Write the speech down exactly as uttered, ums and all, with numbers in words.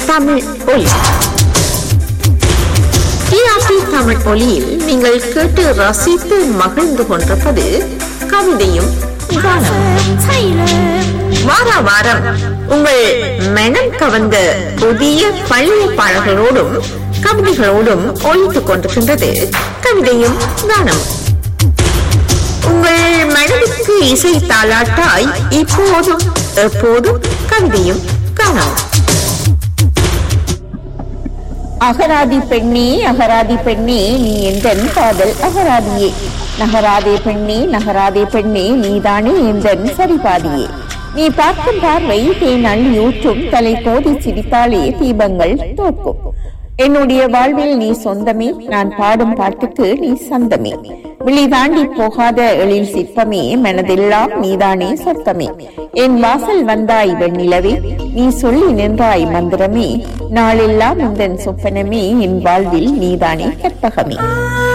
தமிழ் ஒலி. டிஆர்டி தமிழ் ஒலியில் நீங்கள் கேட்டு ரசித்து மகிழ்ந்து கொண்டிருப்பது கவிதையும் வார வாரம் உங்கள் மனம் கவர்ந்த புதிய பழைய பாடல்களோடும் கவிதைகளோடும் ஒலித்துக் கொண்டிருக்கின்றது கவிதையும் கானம். உங்கள் மனதுக்கு இசை தாலாட்டாய் இப்போதும் எப்போதும் கவிதையும் கானம். அகராதி பெண்ணே அகராதி பெண்ணே நீ எந்தன் காதல் அகராதியே, நகராதே பெண்ணே நகராதே பெண்ணே நீதானே எந்தன் சரிபாதியே. நீ பார்க்கும் பார்வை தேனால் ஊற்றும், தலை கோதி சிரித்தாலே தீபங்கள் தோற்கும். என்னுடைய வாழ்வில் நீ சொந்தமே, நான் பாடும் பாட்டுக்கு நீ சந்தமே. விழி தாண்டி போகாத எழில் சிற்பமே, மனதெல்லாம் நீதானே சொர்க்கமே. என் வாசல் வந்தாய் வெண்ணிலவே, நீ சொல்லி நின்றாய் மந்திரமே. நாளெல்லாம் உந்தன் சொப்பனமே, என் வாழ்வில் நீதானே கற்பகமே.